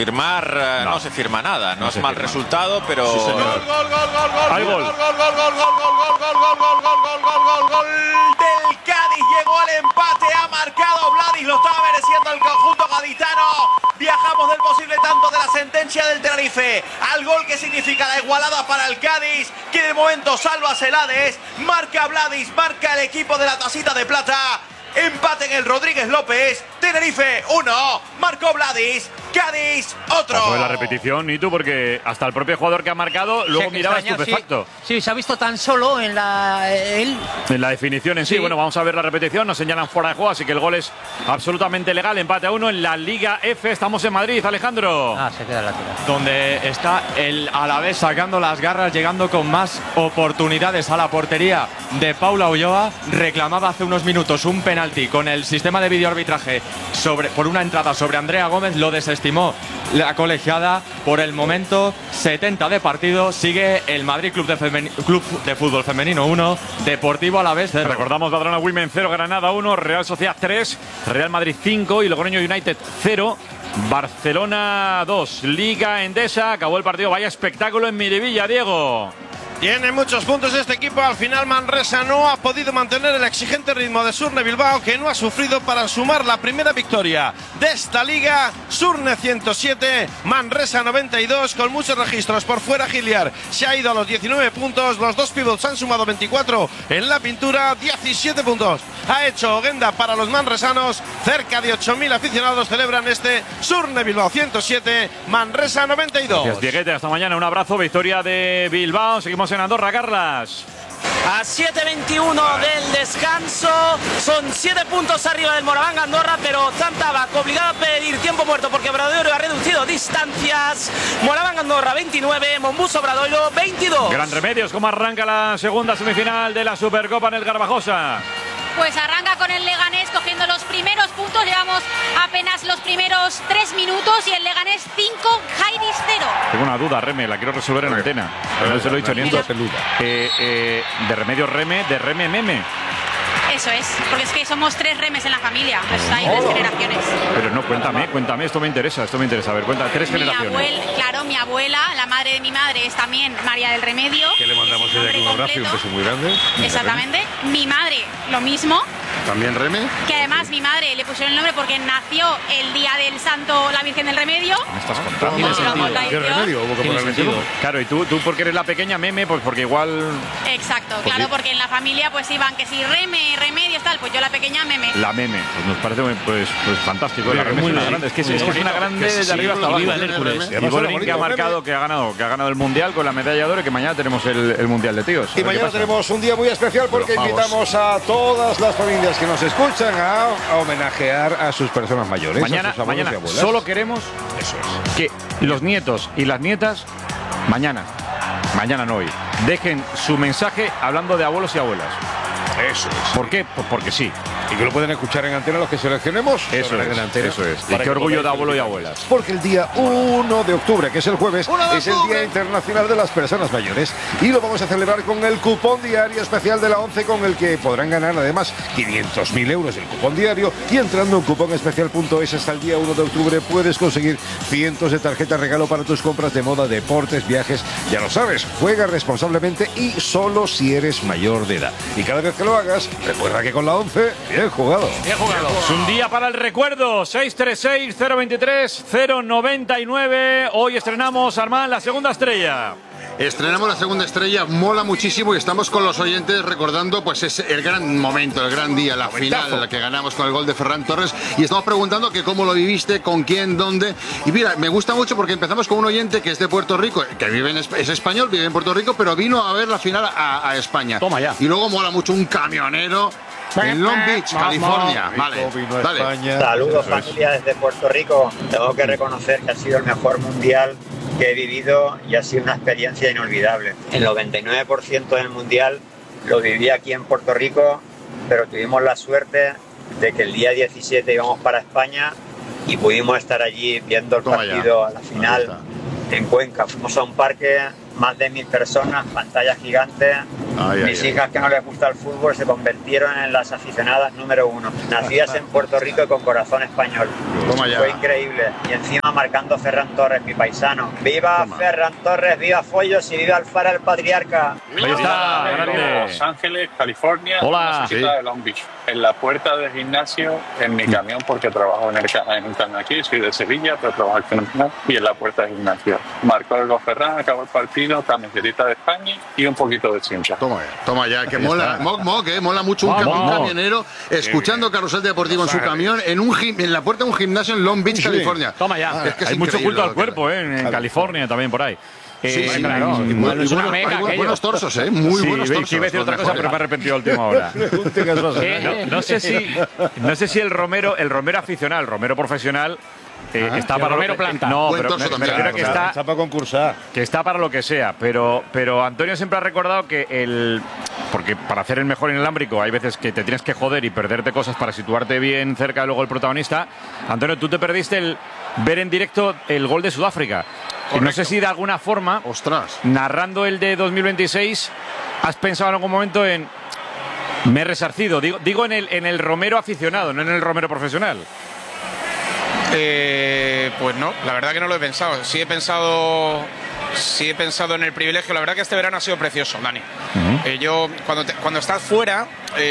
Firmar no se firma nada, no es mal resultado, pero... Gol, gol, gol, gol, gol. Hay gol. Gol del Cádiz, llegó el empate, ha marcado Vladis, lo estaba mereciendo el conjunto gaditano. Viajamos del posible tanto de la sentencia del Tenerife al gol que significa la igualada para el Cádiz, que de momento salva Celades, marca Vladis, marca el equipo de la tacita de plata. Empate en el Rodríguez López. Tenerife 1, marcó Vladis. Cádiz otro. Fue la repetición, y tú, porque hasta el propio jugador que ha marcado luego miraba estupefacto. Sí, se ha visto tan solo en la definición en sí. Bueno, vamos a ver la repetición. Nos señalan fuera de juego, así que el gol es absolutamente legal. Empate a 1 en la Liga F. Estamos en Madrid, Alejandro. Se queda lateral. Donde está el Alavés sacando las garras, llegando con más oportunidades a la portería de Paula Ulloa. Reclamaba hace unos minutos un penalti con el sistema de videoarbitraje por una entrada sobre Andrea Gómez. Lo desestimó la colegiada. Por el momento, 70 de partido. Sigue el Madrid Club de Fútbol Femenino 1, Deportivo Alavés 0. Recordamos Badalona Women 0, Granada 1, Real Sociedad 3, Real Madrid 5 y Logroño United 0. Barcelona 2, Liga Endesa. Acabó el partido. Vaya espectáculo en Miribilla, Diego. Tiene muchos puntos este equipo. Al final Manresa no ha podido mantener el exigente ritmo de Surne Bilbao, que no ha sufrido para sumar la primera victoria de esta liga. Surne 107, Manresa 92, con muchos registros. Por fuera Giliar se ha ido a los 19 puntos. Los dos pivots han sumado 24 en la pintura, 17 puntos. Ha hecho Oguenda para los manresanos. Cerca de 8.000 aficionados celebran este Surne Bilbao 107, Manresa 92. Gracias, Dieguete. Hasta mañana. Un abrazo. Victoria de Bilbao. Seguimos en Andorra, Carlas. A 7:21 del descanso, son 7 puntos arriba del Moraván Andorra, pero Zantabac obligado a pedir tiempo muerto porque Obradoiro ha reducido distancias. Moraván Andorra 29, Monbus Obradoiro 22. Gran Remedios, ¿cómo arranca la segunda semifinal de la Supercopa en el Garbajosa? Pues arranca con el Leganés cogiendo los primeros puntos. Llevamos apenas los primeros 3 minutos y el Leganés 5, Jairis 0. Tengo una duda, Reme, la quiero resolver en antena. No se lo he dicho ni de Remedios Reme, de Reme Meme. Eso es, porque es que somos 3 remes en la familia, pues hay 3 generaciones. Pero no, cuéntame, esto me interesa. A ver, cuenta, 3 generaciones. Claro, mi abuela, la madre de mi madre, es también María del Remedio. Que le mandamos desde aquí un abrazo y un beso muy grande. Exactamente. Mi madre, lo mismo. ¿También Reme? Que además mi madre le pusieron el nombre porque nació el día del santo, la Virgen del Remedio. ¿Me estás contando? ¿Qué remedio hubo que ponerle encima? Claro, y tú porque eres la pequeña Meme, pues porque igual... Exacto, claro, porque en la familia pues iban que si Reme, Remedios, tal, pues yo la pequeña Meme. La Meme, pues nos parece pues fantástico. La Reme es una grande, es que es una grande desde arriba hasta abajo. Y Bolerín que ha marcado, que ha ganado el Mundial con la medalla de oro, y que mañana tenemos el Mundial de tíos. Y mañana tenemos un día muy especial porque invitamos a todas las familias que nos escuchan a homenajear a sus personas mayores. Mañana solo queremos que los nietos y las nietas mañana no hoy, dejen su mensaje hablando de abuelos y abuelas. Eso es. ¿Por qué? Pues porque sí. Y que lo pueden escuchar en antena los que seleccionemos. Eso es. Y qué orgullo de abuelo y abuelas. Porque el día 1 de octubre, que es el jueves, es el Día Internacional de las Personas Mayores. Y lo vamos a celebrar con el cupón diario especial de la ONCE, con el que podrán ganar además 500.000 euros el cupón diario. Y entrando en cuponespecial.es hasta el día 1 de octubre puedes conseguir cientos de tarjetas regalo para tus compras de moda, deportes, viajes. Ya lo sabes, juega responsablemente y solo si eres mayor de edad. Y cada vez que lo hagas, recuerda que con la ONCE, bien jugado. Es un día para el recuerdo. 636-023-099. Hoy estrenamos, Armán, la segunda estrella. Estrenamos la segunda estrella, mola muchísimo y estamos con los oyentes recordando pues es el gran momento, el gran día, la final, la que ganamos con el gol de Ferran Torres, y estamos preguntando que cómo lo viviste, con quién, dónde. Y mira, me gusta mucho porque empezamos con un oyente que es de Puerto Rico, que es español, vive en Puerto Rico, pero vino a ver la final a España. Toma ya. Y luego mola mucho un camionero en Long Beach, California. Vale, dale. Saludos, familia desde Puerto Rico. Tengo que reconocer que ha sido el mejor mundial que he vivido y ha sido una experiencia inolvidable. El 99% del mundial lo viví aquí en Puerto Rico, pero tuvimos la suerte de que el día 17 íbamos para España y pudimos estar allí viendo el partido a la final en Cuenca. Fuimos a un parque, más de 1000 personas, pantalla gigante, Mis hijas, que no les gusta el fútbol, se convirtieron en las aficionadas número 1. Nacidas en Puerto Rico y con corazón español. Toma ya. Fue increíble. Y encima marcando Ferran Torres, mi paisano. ¡Viva Ferran Torres! ¡Viva Follos! ¡Y viva Alfara, el patriarca! Ahí está, grande. Los Ángeles, California. Hola. De Long Beach. En la puerta del gimnasio, en mi camión, porque trabajo en un camión aquí, soy de Sevilla, pero trabajo aquí en un camión, y en la puerta del gimnasio. Marcó el gol Ferran, acabó el partido, camisetita de España y un poquito de chincha. Toma ya, que mola, mola mucho un camionero escuchando Carrusel Deportivo en su camión en la puerta de un gimnasio en Long Beach, California. Toma ya. Es que hay mucho culto al cuerpo, en California también por ahí. Claro. Buenos torsos, muy buenos torsos. Sí, iba a decir otra cosa, pero me he arrepentido a última hora. No sé si el Romero aficionado, el Romero profesional, está para Romero planta. No, pero me refiero que está para concursar. Que está para lo que sea, pero Antonio siempre ha recordado que porque para hacer el mejor inalámbrico hay veces que te tienes que joder y perderte cosas para situarte bien cerca de luego el protagonista. Antonio, tú te perdiste el ver en directo el gol de Sudáfrica. Correcto. No sé si de alguna forma, narrando el de 2026, has pensado en algún momento en me he resarcido. Digo en el Romero aficionado, no en el Romero profesional. Pues no, la verdad que no lo he pensado. Sí he pensado en el privilegio. La verdad que este verano ha sido precioso, Dani. Yo cuando estás fuera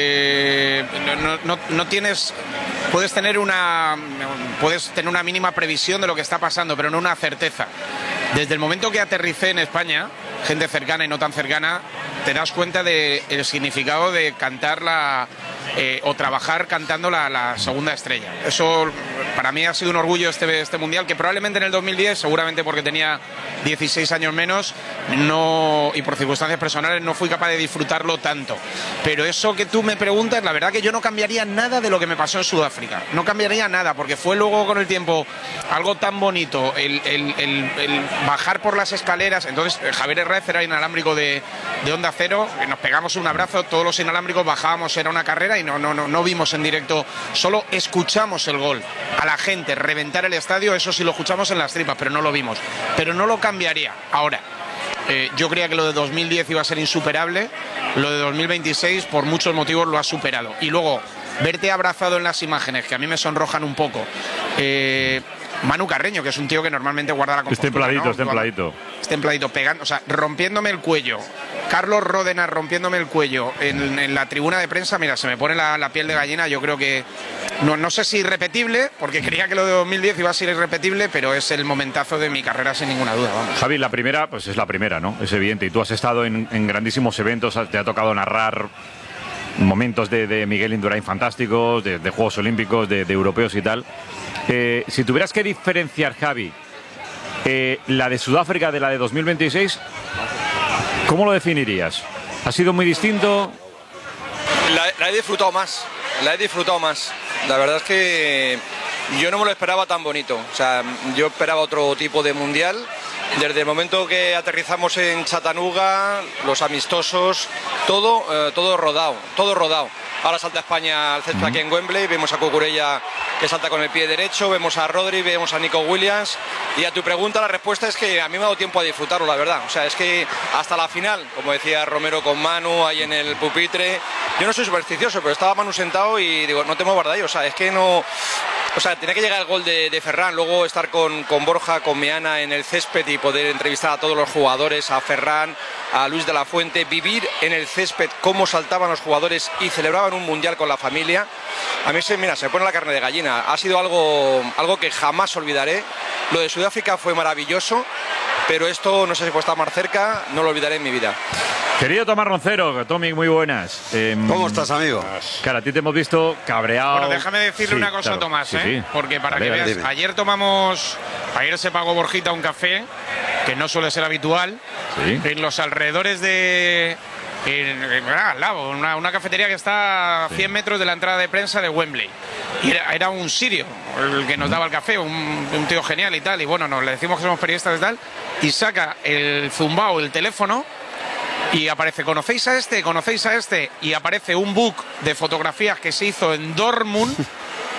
no tienes, puedes tener una mínima previsión de lo que está pasando, pero no una certeza. Desde el momento que aterricé en España, gente cercana y no tan cercana, te das cuenta del significado de cantar o trabajar cantando la segunda estrella. Eso para mí ha sido un orgullo este mundial, que probablemente en el 2010, seguramente porque tenía 16 años menos, y por circunstancias personales no fui capaz de disfrutarlo tanto. Pero eso que tú me preguntas, la verdad que yo no cambiaría nada de lo que me pasó en Sudáfrica. No cambiaría nada, porque fue luego con el tiempo algo tan bonito, el bajar por las escaleras. Entonces Javier Herrera era inalámbrico de Onda Cero, nos pegamos un abrazo, todos los inalámbricos bajábamos, era una carrera y no vimos en directo, solo escuchamos el gol, a la gente reventar el estadio, eso sí lo escuchamos en las tripas, pero no lo vimos, pero no lo cambiaría. Ahora, yo creía que lo de 2010 iba a ser insuperable, lo de 2026 por muchos motivos lo ha superado, y luego verte abrazado en las imágenes, que a mí me sonrojan un poco, Manu Carreño, que es un tío que normalmente guarda la compostura, templadito, pegando, o sea, rompiéndome el cuello. Carlos Ródenas rompiéndome el cuello en la tribuna de prensa, mira, se me pone la piel de gallina. Yo creo que, no sé si irrepetible, porque creía que lo de 2010 iba a ser irrepetible, pero es el momentazo de mi carrera sin ninguna duda. Vamos. Javi, la primera, pues es la primera, ¿no? Es evidente, y tú has estado en grandísimos eventos, te ha tocado narrar momentos de Miguel Indurain fantásticos, de Juegos Olímpicos, de europeos y tal. Si tuvieras que diferenciar, Javi, la de Sudáfrica de la de 2026, ¿cómo lo definirías? ¿Ha sido muy distinto? La he disfrutado más, La verdad es que yo no me lo esperaba tan bonito. O sea, yo esperaba otro tipo de mundial. Desde el momento que aterrizamos en Chattanooga, los amistosos, todo rodado. Ahora salta España al césped aquí en Wembley, vemos a Cucurella que salta con el pie derecho, vemos a Rodri, vemos a Nico Williams, y a tu pregunta la respuesta es que a mí me ha dado tiempo a disfrutarlo, la verdad. O sea, es que hasta la final, como decía Romero con Manu ahí en el pupitre, yo no soy supersticioso, pero estaba Manu sentado y digo, no te muevas de ahí, o sea, es que no... O sea, tenía que llegar el gol de Ferran, luego estar con Borja, con Meana en el césped y poder entrevistar a todos los jugadores, a Ferran, a Luis de la Fuente, vivir en el césped cómo saltaban los jugadores y celebraban un mundial con la familia. A mí se me pone la carne de gallina. Ha sido algo que jamás olvidaré. Lo de Sudáfrica fue maravilloso, pero esto, no sé si puedo estar más cerca, no lo olvidaré en mi vida. Querido Tomás Roncero, Tommy, muy buenas. ¿Cómo estás, amigo? Claro, a ti te hemos visto cabreado. Bueno, déjame decirle una cosa, claro, Tomás, sí. Porque para dale, que veas, dime. ayer se pagó Borjita un café, que no suele ser habitual, en los alrededores de... al lado, una cafetería que está a 100 metros de la entrada de prensa de Wembley. Y era un sirio el que nos daba el café, un tío genial y tal. Y bueno, le decimos que somos periodistas y tal. Y saca el zumbao, el teléfono, y aparece, ¿conocéis a este? Y aparece un book de fotografías que se hizo en Dortmund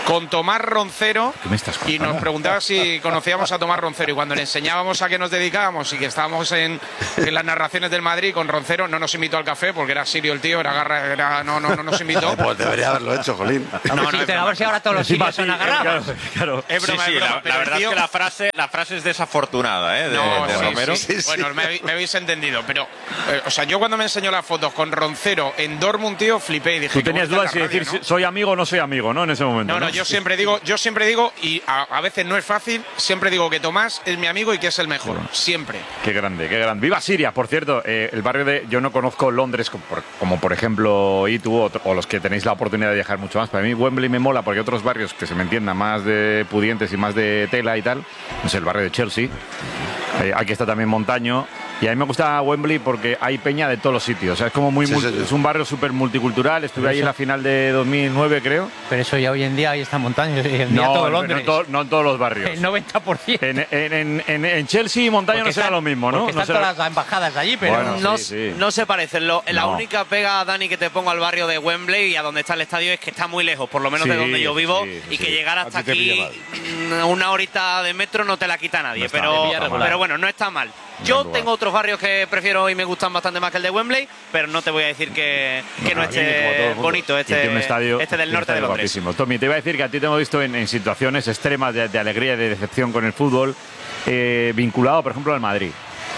con Tomás Roncero ¿Qué me estás y nos preguntaba si conocíamos a Tomás Roncero, y cuando le enseñábamos a qué nos dedicábamos y que estábamos en las narraciones del Madrid con Roncero, no nos invitó al café porque era sirio el tío, no nos invitó. Pues debería haberlo hecho, Jolín. Pero a ver si ahora todos los sitios son agarrados. Claro. Es broma, Sí, es broma, la verdad es que la frase es desafortunada, de Romero. Bueno, me habéis entendido, pero o sea, yo cuando me enseñó las fotos con Roncero en Dortmund, tío, flipé y dije... Tú tenías dudas si decir soy amigo o no soy amigo, ¿no? En ese momento. No, yo siempre digo, y a veces no es fácil, siempre digo que Tomás es mi amigo y que es el mejor, siempre. Qué grande, qué grande. ¡Viva Siria! Por cierto, el barrio de... Yo no conozco Londres como por ejemplo Itu o los que tenéis la oportunidad de viajar mucho más. Para mí Wembley me mola porque otros barrios que se me entiendan más de pudientes y más de tela y tal, no sé, el barrio de Chelsea, aquí está también Montaño. Y a mí me gusta Wembley porque hay peña de todos los sitios. O sea, es como es un barrio súper multicultural. Estuve ahí en la final de 2009, creo. Pero eso ya hoy en día ahí está Montaño. Todo Londres. No en todos los barrios. El 90%. En Chelsea y Montaño no será lo mismo, ¿no? Porque están todas las embajadas allí, pero bueno, no se parecen. La única pega, Dani, que te pongo al barrio de Wembley y a donde está el estadio es que está muy lejos, por lo menos de donde yo vivo, y que llegar hasta aquí una horita de metro no te la quita nadie. Pero bueno, no está mal. Yo tengo otros barrios que prefiero y me gustan bastante más que el de Wembley, pero no te voy a decir que no esté bonito este del norte de Londres. Tommy, te iba a decir que a ti te hemos visto en situaciones extremas de alegría y de decepción con el fútbol, vinculado, por ejemplo, al Madrid,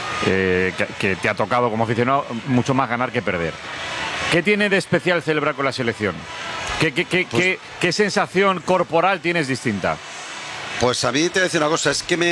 que te ha tocado como aficionado mucho más ganar que perder. ¿Qué tiene de especial celebrar con la selección? ¿Qué sensación corporal tienes distinta? Pues a mí te voy a decir una cosa, es que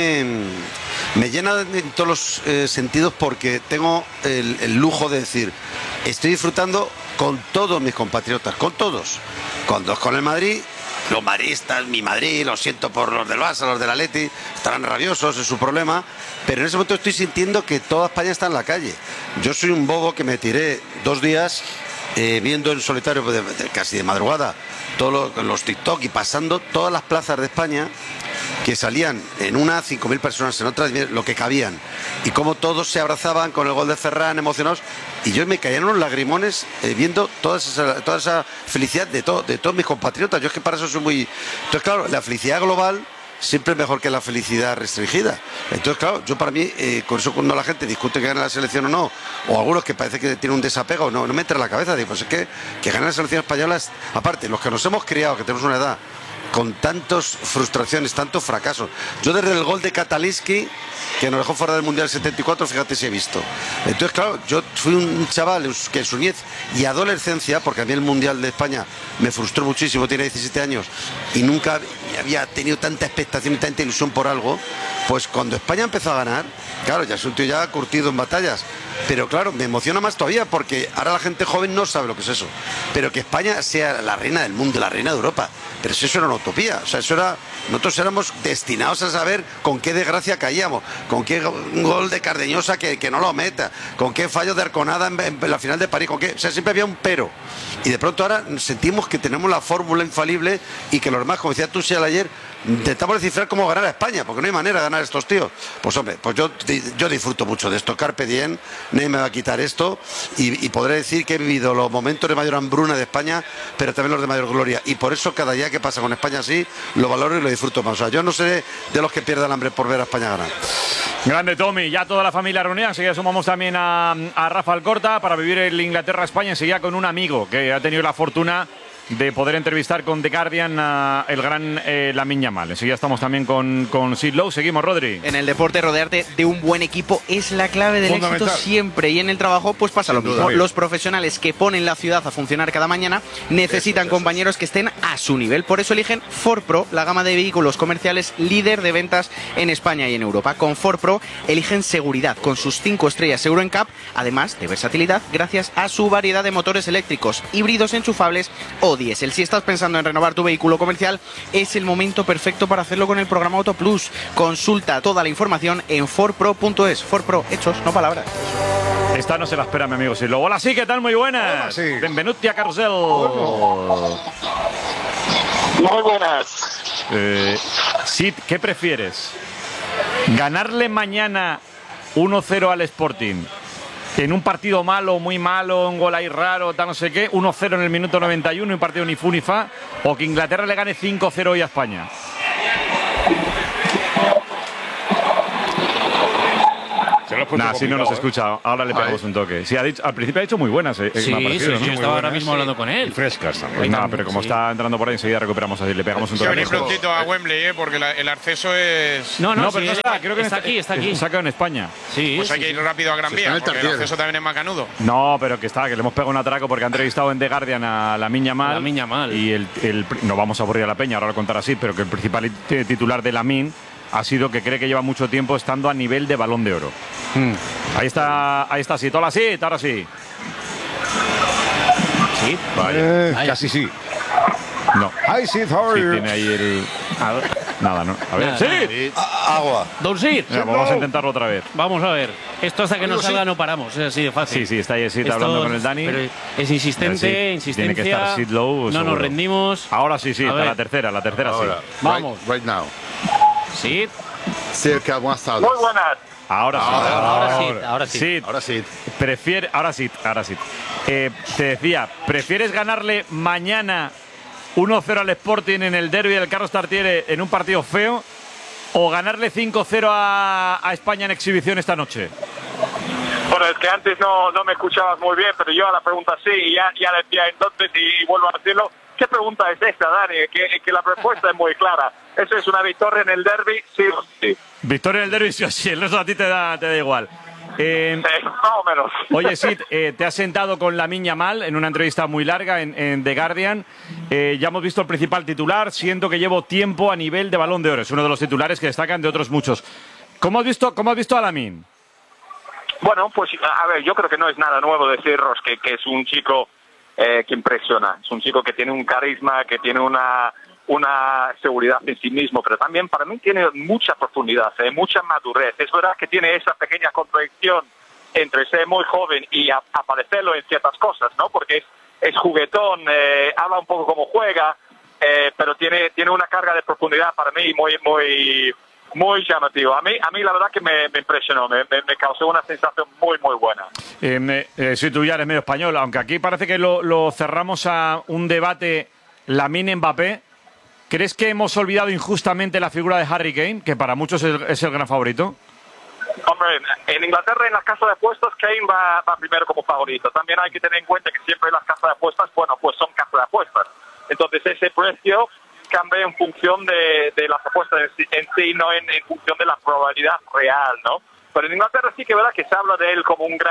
me llena en todos los sentidos porque tengo el lujo de decir, estoy disfrutando con todos mis compatriotas, con todos. Con el Madrid, los madridistas, mi Madrid, lo siento por los del Barça, los del Atleti, estarán rabiosos, es su problema, pero en ese momento estoy sintiendo que toda España está en la calle. Yo soy un bobo que me tiré 2 días viendo en solitario casi de madrugada todos los TikTok y pasando todas las plazas de España, que salían en una 5.000 personas, en otras lo que cabían, y cómo todos se abrazaban con el gol de Ferran, emocionados, y yo me caían los lagrimones viendo toda esa felicidad de todos mis compatriotas. Yo es que para eso soy muy... Entonces, claro, la felicidad global siempre es mejor que la felicidad restringida. Entonces, claro, yo para mí, con eso cuando la gente discute que gane la selección o no, o algunos que parece que tienen un desapego, no me entra en la cabeza, digo, pues es que gane la selección española, aparte, los que nos hemos criado, que tenemos una edad con tantas frustraciones, tantos fracasos. Yo desde el gol de Kataliski, que nos dejó fuera del Mundial 74, fíjate si he visto. Entonces, claro, yo fui un chaval que en su niñez y adolescencia, porque a mí el Mundial de España me frustró muchísimo, tenía 17 años, y nunca había tenido tanta expectación y tanta ilusión por algo, pues cuando España empezó a ganar, claro, ya es un tío ya curtido en batallas, pero claro, me emociona más todavía porque ahora la gente joven no sabe lo que es eso, pero que España sea la reina del mundo, la reina de Europa, pero si eso era una utopía, o sea, nosotros éramos destinados a saber con qué desgracia caíamos, con qué gol de Cardeñosa que no lo meta, con qué fallo de Arconada en la final de París, o sea, siempre había un pero, y de pronto ahora sentimos que tenemos la fórmula infalible y que los demás, como decía tú ayer, intentamos descifrar cómo ganar a España, porque no hay manera de ganar a estos tíos. Pues hombre, pues yo disfruto mucho de esto, carpe diem, nadie me va a quitar esto, y podré decir que he vivido los momentos de mayor hambruna de España, pero también los de mayor gloria, y por eso cada día que pasa con España así, lo valoro y lo disfruto más. O sea, yo no seré de los que pierdan hambre por ver a España ganar. Grande, Tommy, ya toda la familia reunida. Enseguida sumamos también a Rafa Alcorta para vivir el Inglaterra-España, enseguida con un amigo que ha tenido la fortuna de poder entrevistar con The Guardian a el gran Lamine Yamal. Enseguida estamos también con Sid Lowe. Seguimos, Rodri. En el deporte, rodearte de un buen equipo es la clave del éxito siempre. Y en el trabajo, pues pasa lo mismo. Los profesionales que ponen la ciudad a funcionar cada mañana necesitan compañeros que estén a su nivel. Por eso eligen Ford Pro, la gama de vehículos comerciales líder de ventas en España y en Europa. Con Ford Pro eligen seguridad con sus 5 estrellas Euro NCAP, además de versatilidad gracias a su variedad de motores eléctricos, híbridos enchufables o diésel. Si estás pensando en renovar tu vehículo comercial, es el momento perfecto para hacerlo con el programa Auto Plus. Consulta toda la información en fordpro.es. Ford Pro, hechos, no palabras. Esta no se la espera, mi amigo Sid Lowe. Hola, sí, ¿qué tal? Muy buenas. Sí. Benvenuti a Carrusel. Muy buenas. Sid, ¿qué prefieres? ¿Ganarle mañana 1-0 al Sporting en un partido malo, muy malo, un gol ahí raro, tal no sé qué, 1-0 en el minuto 91, un partido ni fu ni fa, o que Inglaterra le gane 5-0 hoy a España? Nah, si no nos escucha, ahora le pegamos un toque. Sí, al principio ha dicho muy buenas. Sí, yo estaba ahora mismo hablando con él. Y frescas también. No, pero como está entrando por ahí, enseguida recuperamos así, le pegamos un toque. Hay que venir prontito a Wembley, porque el acceso es… No, pero no está, creo que está aquí. Está quedado en España. Sí, pues hay que ir rápido a Gran Vía, porque el acceso también es macanudo. No, pero que le hemos pegado un atraco porque ha entrevistado en The Guardian a Lamine Yamal. Y no vamos a aburrir a la peña, ahora lo contará así, pero que el principal titular de Lamine ha sido que cree que lleva mucho tiempo estando a nivel de Balón de Oro. Ahí está Sid. Hola, Sid, ahora sí. Sí, vaya. Casi sí. No. Hi, Sid, how are you? Tiene ahí el… Nada, ¿no? A ver, ¡Sid! Agua. Don Sid. Vamos a intentarlo otra vez. Vamos a ver. Esto hasta que no salga no paramos. Es así de fácil. Sí, está ahí Sid hablando con el Dani. Pero es insistente, insistencia. Tiene que estar Sid Lowe, no nos rendimos. Ahora sí, la tercera ahora, sí. Vamos. Right now. Sid. Cerca, buenas tardes. Muy buenas. Ahora sí. Ahora sí. Te decía, ¿prefieres ganarle mañana 1-0 al Sporting en el derbi del Carlos Tartiere en un partido feo o ganarle 5-0 a España en exhibición esta noche? Bueno, es que antes no me escuchabas muy bien, pero yo a la pregunta sí, y ya decía entonces, y vuelvo a decirlo. ¿Qué pregunta es esta, Dani? Que la respuesta es muy clara. ¿Eso es una victoria en el derbi? Sí o sí. Victoria en el derbi, sí o sí. El resto a ti te da igual. Más o menos. Oye, Sid, te has sentado con Lamine Yamal en una entrevista muy larga en The Guardian. Ya hemos visto el principal titular. Siento que llevo tiempo a nivel de Balón de Oro. Es uno de los titulares que destacan de otros muchos. ¿Cómo has visto a Lamine? Bueno, pues a ver, yo creo que no es nada nuevo deciros que es un chico que impresiona. Es un chico que tiene un carisma, que tiene una seguridad en sí mismo, pero también para mí tiene mucha profundidad, mucha madurez. Es verdad que tiene esa pequeña contradicción entre ser muy joven y aparecerlo en ciertas cosas, ¿no? Porque es juguetón, habla un poco como juega, pero tiene una carga de profundidad para mí muy llamativo. A mí la verdad que me impresionó, me causó una sensación muy buena. Sí, tú ya eres medio español, aunque aquí parece que lo cerramos a un debate Lamine-Mbappé. ¿Crees que hemos olvidado injustamente la figura de Harry Kane, que para muchos es el gran favorito? Hombre, en Inglaterra, en las casas de apuestas, Kane va primero como favorito. También hay que tener en cuenta que siempre las casas de apuestas, bueno, pues son casas de apuestas. Entonces ese precio cambia en función de las apuestas en sí, no en función de la probabilidad real, ¿no? Pero en Inglaterra sí que es verdad que se habla de él como un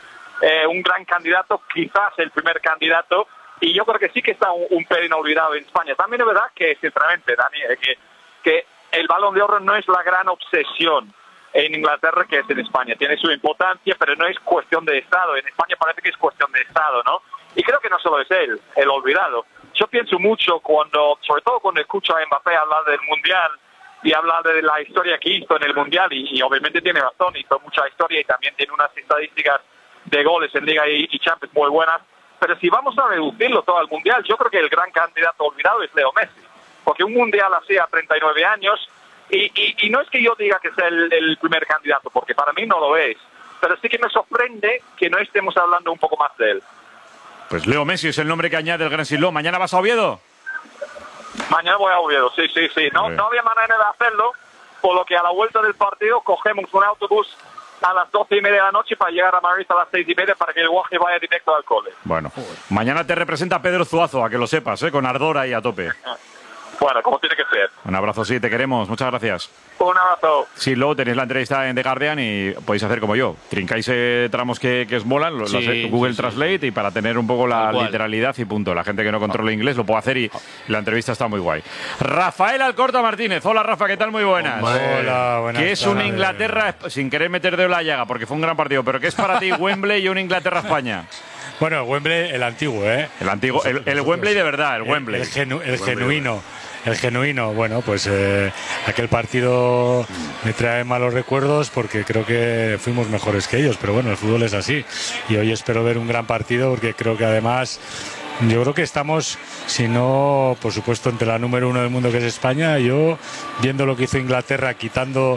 gran candidato, quizás el primer candidato, y yo creo que sí que está un pelín olvidado en España. También es verdad que, sinceramente, Dani, que el Balón de Oro no es la gran obsesión en Inglaterra que es en España. Tiene su importancia, pero no es cuestión de Estado. En España parece que es cuestión de Estado, ¿no? Y creo que no solo es él, el olvidado. Yo pienso mucho sobre todo cuando escucho a Mbappé hablar del Mundial y hablar de la historia que hizo en el Mundial, y obviamente tiene razón, hizo mucha historia y también tiene unas estadísticas de goles en Liga y Champions muy buenas. Pero si vamos a reducirlo todo al Mundial, yo creo que el gran candidato olvidado es Leo Messi. Porque un Mundial así a 39 años, y no es que yo diga que sea el primer candidato, porque para mí no lo es, pero sí que me sorprende que no estemos hablando un poco más de él. Pues Leo Messi es el nombre que añade el Gran Siló. ¿Mañana vas a Oviedo? Mañana voy a Oviedo, sí. No había manera de hacerlo, por lo que a la vuelta del partido cogemos un autobús a las 12:30 de la noche para llegar a Madrid a las 6:30 para que el guaje vaya directo al cole. Bueno, mañana te representa Pedro Zuazo, a que lo sepas, con ardor ahí a tope. Bueno, como tiene que ser. Un abrazo, sí, te queremos. Muchas gracias. Un abrazo. Sí, luego tenéis la entrevista en The Guardian y podéis hacer como yo. Trincáis tramos que os molan, lo hace Google Translate, y para tener un poco la literalidad y punto. La gente que no controla inglés lo puede hacer y la entrevista está muy guay. Rafael Alcorta Martínez. Hola, Rafa, ¿qué tal? Muy buenas. Hola, buenas. ¿Qué es una Inglaterra, sin querer meter de la llaga, porque fue un gran partido, pero qué es para ti Wembley y una Inglaterra-España? Bueno, el Wembley, el antiguo, ¿eh? El antiguo, el Wembley de verdad, el Wembley. El genuino. El genuino, bueno, pues aquel partido me trae malos recuerdos porque creo que fuimos mejores que ellos, pero bueno, el fútbol es así y hoy espero ver un gran partido porque creo que además yo creo que estamos, si no, por supuesto, entre la número 1 del mundo que es España. Yo, viendo lo que hizo Inglaterra, quitando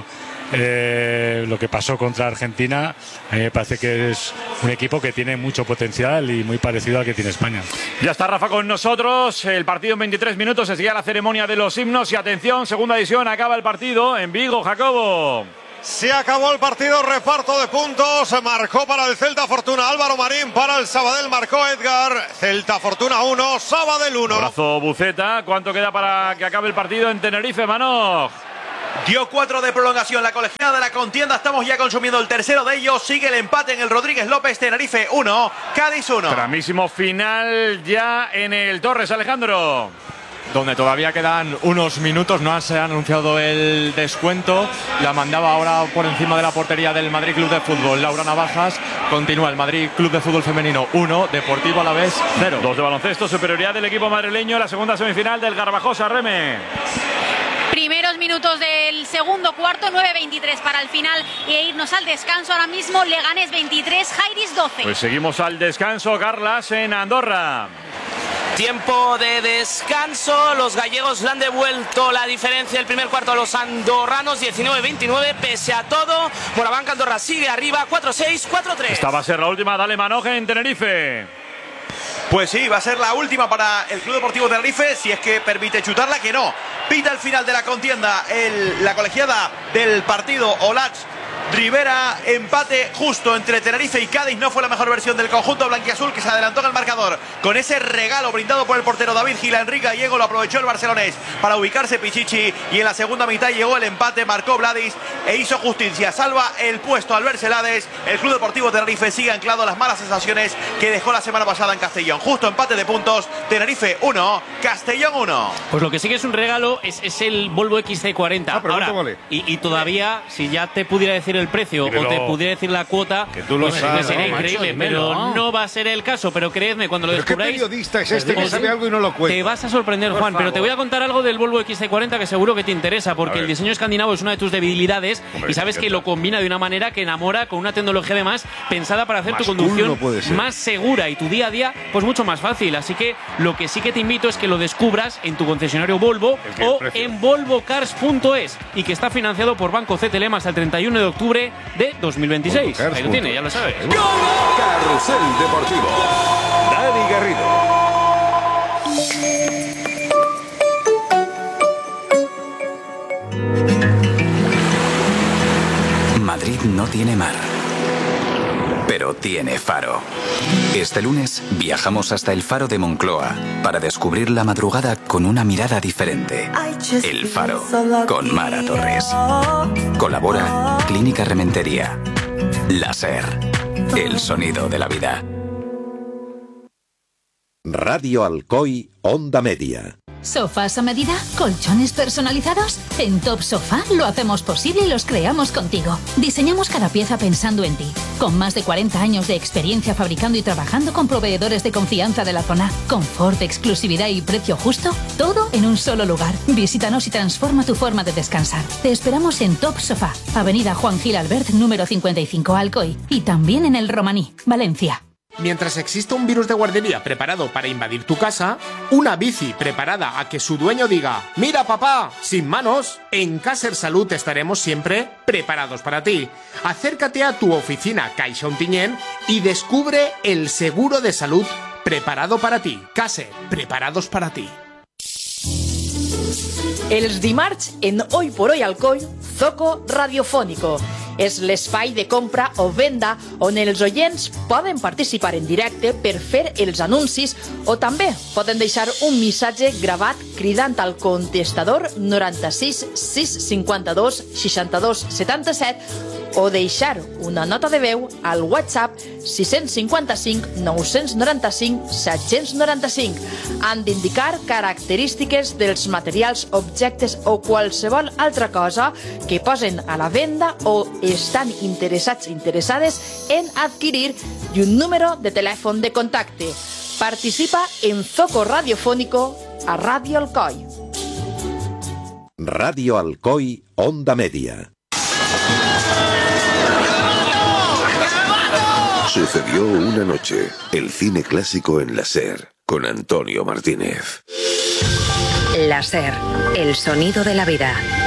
lo que pasó contra Argentina, a mí me parece que es un equipo que tiene mucho potencial y muy parecido al que tiene España. Ya está Rafa con nosotros. El partido en 23 minutos. Se sigue la ceremonia de los himnos. Y atención, segunda edición. Acaba el partido en Vigo, Jacobo. Se acabó el partido, reparto de puntos, marcó para el Celta Fortuna Álvaro Marín, para el Sabadell marcó Edgar, Celta Fortuna 1, Sabadell 1. Abrazo Buceta, ¿cuánto queda para que acabe el partido en Tenerife, Manoj? Dio 4 de prolongación la colegiada de la contienda, estamos ya consumiendo el tercero de ellos, sigue el empate en el Rodríguez López, Tenerife 1, Cádiz 1. Tramísimo final ya en el Torres, Alejandro. Donde todavía quedan unos minutos, no se ha anunciado el descuento. La mandaba ahora por encima de la portería del Madrid Club de Fútbol, Laura Navajas. Continúa el Madrid Club de Fútbol Femenino 1, Deportivo Alavés 0. 2 de baloncesto, superioridad del equipo madrileño, la segunda semifinal del Garbajosa, Reme. Primeros minutos del segundo cuarto, 9:23 para el final e irnos al descanso. Ahora mismo Leganés 23, Jairis 12. Pues seguimos al descanso, Carlas, en Andorra. Tiempo de descanso, los gallegos le han devuelto la diferencia del primer cuarto a los andorranos, 19-29, pese a todo, Morabanca Andorra sigue arriba, 4-6, 4-3. Esta va a ser la última, dale Manoje en Tenerife. Pues sí, va a ser la última para el Club Deportivo Tenerife, si es que permite chutarla, que no. Pita el final de la contienda, la colegiada del partido Olach Rivera, empate justo entre Tenerife y Cádiz. No fue la mejor versión del conjunto blanquiazul, que se adelantó en el marcador con ese regalo brindado por el portero David Gila. Enrique Gallego lo aprovechó el barcelonés para ubicarse Pichichi, y en la segunda mitad llegó el empate, marcó Vladis e hizo justicia. Salva el puesto Albert Celades. El Club Deportivo Tenerife sigue anclado a las malas sensaciones que dejó la semana pasada en Castellón. Justo empate de puntos, Tenerife 1, Castellón 1. Pues lo que sí que es un regalo es el Volvo XC40. Ahora, y todavía, si ya te pudiera decir el precio o te pudiera decir la cuota, que tú lo pues sabes, sería increíble, pero no va a ser el caso. Pero creedme, cuando lo descubráis, ¿qué periodista es este que sabe algo y no lo cuenta? Te vas a sorprender, Juan, pero te voy a contar algo del Volvo XC40 que seguro que te interesa, porque el diseño escandinavo es una de tus debilidades. Hombre, y sabes que lo combina de una manera que enamora, con una tecnología además pensada para hacer tu conducción más segura y tu día a día pues mucho más fácil. Así que lo que sí que te invito es que lo descubras en tu concesionario Volvo o en volvocars.es, y que está financiado por Banco CTLM hasta el 31 de octubre de 2026. Ahí lo tiene, ya lo sabes. Carrusel Deportivo. Dani Garrido. Madrid no tiene mar, pero tiene faro. Este lunes viajamos hasta el Faro de Moncloa para descubrir la madrugada con una mirada diferente. El Faro, con Mara Torres. Colabora Clínica Rementería. La SER, el sonido de la vida. Radio Alcoy, Onda Media. ¿Sofás a medida? ¿Colchones personalizados? En Top Sofá lo hacemos posible y los creamos contigo. Diseñamos cada pieza pensando en ti. Con más de 40 años de experiencia fabricando y trabajando con proveedores de confianza de la zona. Confort, exclusividad y precio justo. Todo en un solo lugar. Visítanos y transforma tu forma de descansar. Te esperamos en Top Sofá, Avenida Juan Gil Albert, número 55, Alcoy. Y también en El Romaní, Valencia. Mientras exista un virus de guardería preparado para invadir tu casa, una bici preparada a que su dueño diga «Mira papá, sin manos», en Caser Salud estaremos siempre preparados para ti. Acércate a tu oficina Caixa Ontinyent y descubre el seguro de salud preparado para ti. Caser, preparados para ti. Els dimarts, en Hoy por Hoy Alcoy, Zoco Radiofónico. És l'espai de compra o venda on els oients poden participar en directe per fer els anuncis, o també poden deixar un missatge gravat cridant al contestador 96 652 62 77 o deixar una nota de veu al WhatsApp 655 995 795. Han d'indicar característiques dels materials, objectes o qualsevol altra cosa que posen a la venda o estan interessades en adquirir, i un número de telèfon de contacte. Participa en Zoco Radiofónico a Radio Alcoy. Radio Alcoy, Onda Media. Sucedió una noche, el cine clásico en la SER, con Antonio Martínez. La SER, el sonido de la vida.